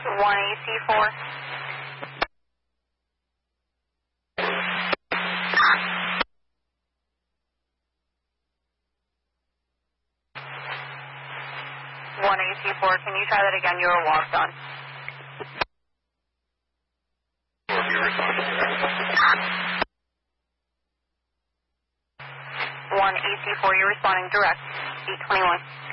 1AC4. 1AC4, can you try that again? You were walked on. 1AC4, you're responding direct. 821.